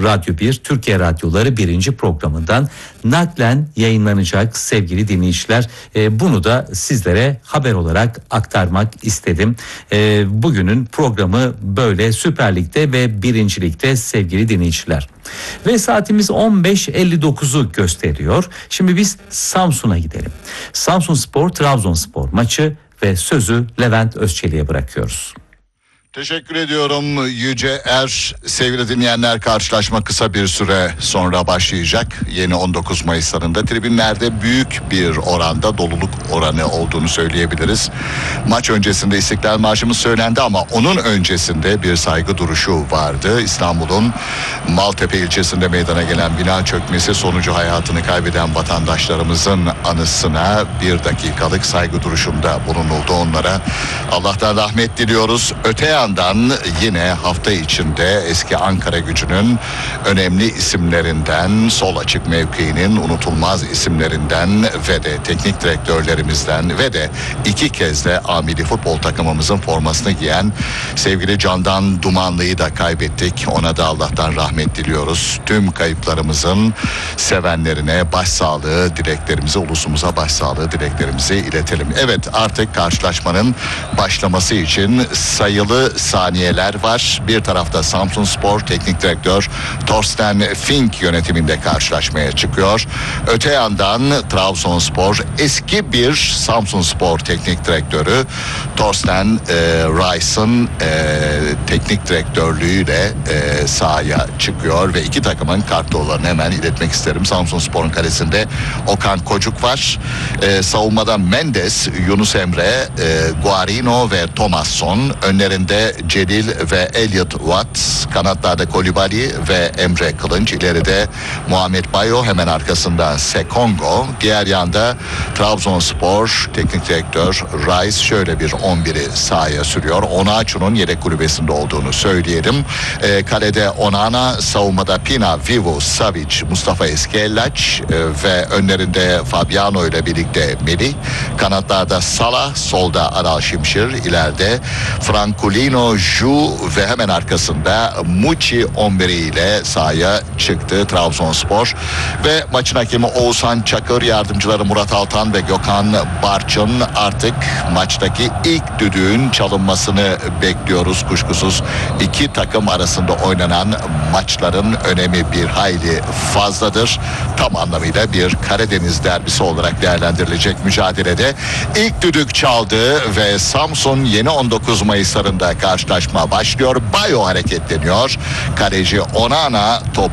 Radyo 1 Türkiye Radyoları 1. programından naklen yayınlanacak sevgili dinleyiciler. Bunu da sizlere haber olarak aktarmak istedim. Bugünün programı böyle Süper Lig'de ve 1. Lig'de sevgili dinleyiciler. Ve saatimiz 15.59'u gösteriyor. Şimdi biz Samsun'a gidelim. Samsunspor Trabzonspor maçı ve sözü Levent Özçelik'e bırakıyoruz. Teşekkür ediyorum Yüce Er. Sevgili dinleyenler, karşılaşma kısa bir süre sonra başlayacak. Yeni 19 Mayıs'larında tribünlerde büyük bir oranda doluluk oranı olduğunu söyleyebiliriz. Maç öncesinde İstiklal Marşımız söylendi ama onun öncesinde bir saygı duruşu vardı. İstanbul'un Maltepe ilçesinde meydana gelen bina çökmesi sonucu hayatını kaybeden vatandaşlarımızın anısına bir dakikalık saygı duruşunda bulunuldu. Onlara Allah'tan rahmet diliyoruz. Öte yandan yine hafta içinde eski Ankara Gücü'nün önemli isimlerinden, sol açık mevkiinin unutulmaz isimlerinden ve de teknik direktörlerimizden ve de 2 kez de amili futbol takımımızın formasını giyen sevgili Candan Dumanlı'yı da kaybettik. Ona da Allah'tan rahmet diliyoruz. Tüm kayıplarımızın sevenlerine başsağlığı dileklerimizi, ulusumuza başsağlığı dileklerimizi iletelim. Evet, artık karşılaşmanın başlaması için sayılı saniyeler var. Bir tarafta Samsunspor teknik direktör Thorsten Fink yönetiminde karşılaşmaya çıkıyor. Öte yandan Trabzonspor eski bir Samsunspor teknik direktörü Thorsten Reis'in teknik direktörlüğüyle sahaya çıkıyor ve iki takımın kadrolarını hemen iletmek isterim. Samsunspor'un kalesinde Okan Kocuk var. Savunmada Mendes, Yunus Emre, Guarino ve Thomasson. Önlerinde Celil ve Elliot Watt. Kanatlarda Kolibali ve Emre Kılınç. İleride Muhammed Bayo, hemen arkasında Sekongo. Diğer yanda Trabzonspor teknik direktör Reis şöyle bir 11'i sahaya sürüyor. Onaçu'nun yedek kulübesinde olduğunu söyleyelim. Kalede Onana, savunmada Pina, Vivo, Savic, Mustafa Eskellaç ve önlerinde Fabiano ile birlikte Melih. Kanatlarda Salah, solda Aral Şimşir, ileride Francolino Ju ve hemen arkasında Muçi 11 ile sahaya çıktı Trabzonspor. Ve maçın hakemi Oğuzhan Çakır, yardımcıları Murat Altan ve Gökhan Barçın. Artık maçtaki ilk düdüğün çalınmasını bekliyoruz. Kuşkusuz iki takım arasında oynanan maçların önemi bir hayli fazladır. Tam anlamıyla bir Karadeniz derbisi olarak değerlendirilecek mücadelede ilk düdük çaldı ve Samsun yeni 19 Mayıs'larında karşılaşma başlıyor. Bayo hareketleniyor. Kaleci Onana top